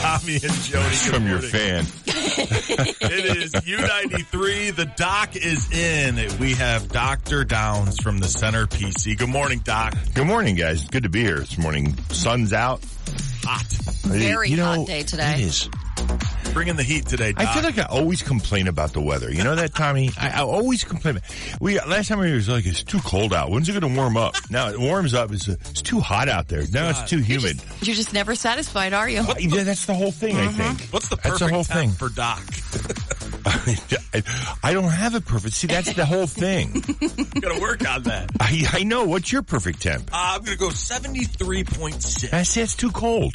Tommy and Jody. From your fan. It is U93. The doc is in. We have Dr. Downs from the Center PC. Good morning, Doc. Good morning, guys. Good to be here this morning. Sun's out. Hot. Very hot day today. It is. Bringing the heat today, Doc. I feel like I always complain about the weather. You know that, Tommy? I always complain. Last time we were like, it's too cold out. When's it going to warm up? Now it warms up. It's too hot out there. Now it's too humid. You're just never satisfied, are you? Yeah, that's the whole thing, I think. What's the perfect temp for Doc? I don't have a perfect. See, that's the whole thing. Got to work on that. I know. What's your perfect temp? I'm going to go 73.6. That's too cold.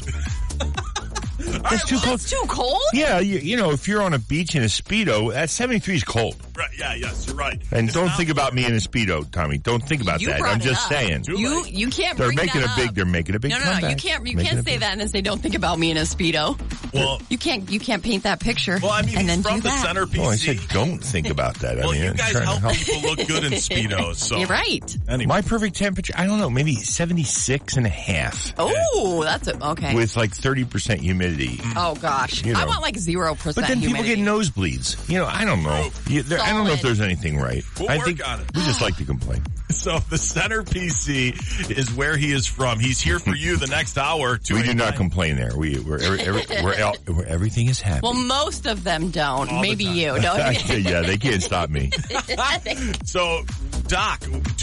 That's too cold. It's too cold? Yeah, you know, if you're on a beach in a Speedo, that 73 is cold. Right, yes, you're right. And don't think about me in a Speedo, Tommy. Don't think about that. I'm just saying. You can't bring that up. They're making a big comeback. No, you can't say that and then say, don't think about me in a Speedo. Well, you can't paint that picture. Well, I mean, and then from the Center PC. Oh, I said don't think about that. Well, you guys help people look good in Speedos, so. You're right. Anyway. My perfect temperature, I don't know, maybe 76 and a half. Oh, that's okay. With like 30% humidity. Oh, gosh. You know. I want like 0% But then humidity. people get nosebleeds. You know, I don't know. I don't know if there's anything right. We'll work on it. We just like to complain. So the Center PC is where he is from. He's here for you the next hour. We do not complain there. Everything is happy. Well, most of them don't. Maybe you. No. Yeah, they can't stop me. So, Doc,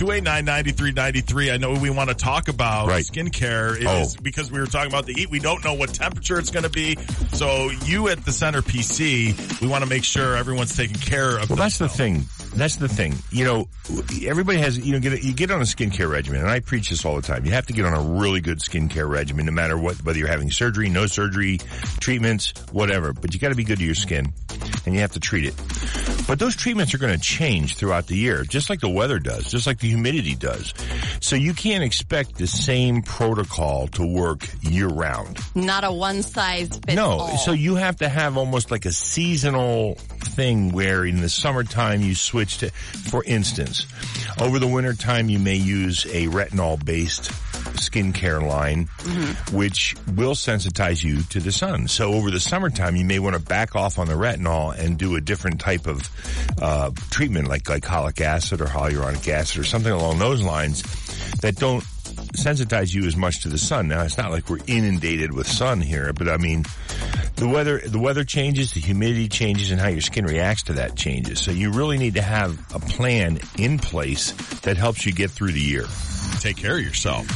289-9393. I know we want to talk about skincare. It is because we were talking about the heat. We don't know what temperature it's going to be. So you at the Center PC, we want to make sure everyone's taking care of. Well, that's the thing. That's the thing. You know, everybody has, you get on a skincare regimen, and I preach this all the time. You have to get on a really good skincare regimen, no matter whether you're having surgery, no surgery, treatments, whatever. But you got to be good to your skin, and you have to treat it. But those treatments are going to change throughout the year, just like the weather does, just like the humidity does. So you can't expect the same protocol to work year round. Not a one-size-fits-all. No, so you have to have almost like a seasonal thing where in the summertime you switch to, for instance, over the wintertime you may use a retinol-based skincare line, which will sensitize you to the sun. So over the summertime, you may want to back off on the retinol and do a different type of treatment, like glycolic acid or hyaluronic acid or something along those lines that don't sensitize you as much to the sun. Now, it's not like we're inundated with sun here, but I mean, the weather changes, the humidity changes, and how your skin reacts to that changes. So you really need to have a plan in place that helps you get through the year. Take care of yourself.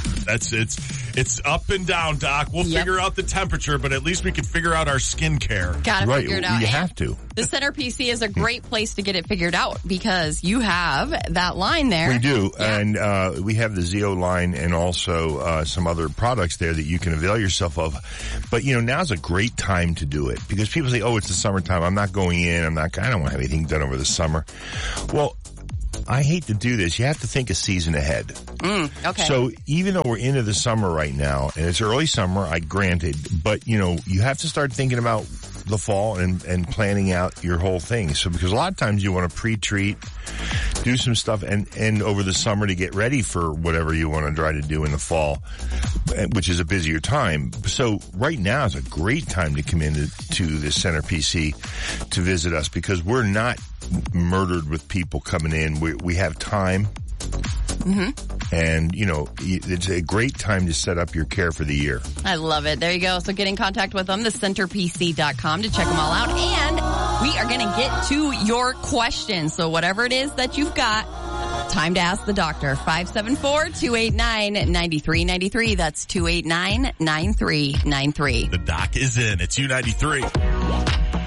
It's up and down, Doc. We'll figure out the temperature, but at least we can figure out our skincare. Gotta figure it out. You have to. The Center PC is a great place to get it figured out because you have that line there. We do, and we have the Zeo line and also some other products there that you can avail yourself of. But you know, now's a great time to do it because people say, "Oh, it's the summertime. I'm not going in. I don't want to have anything done over the summer." Well, I hate to do this. You have to think a season ahead. Okay. So even though we're into the summer right now, and it's early summer, I granted, but you know, you have to start thinking about the fall and planning out your whole thing. So because a lot of times you want to pre-treat, do some stuff and over the summer to get ready for whatever you want to try to do in the fall, which is a busier time. So right now is a great time to come into the Center PC to visit us because we're not murdered with people coming in. We have time. And, you know, it's a great time to set up your care for the year. I love it. There you go. So get in contact with them, thecenterpc.com to check them all out. And we are going to get to your questions. So whatever it is that you've got, time to ask the doctor. 574-289-9393. That's 289-9393. The doc is in. It's U93.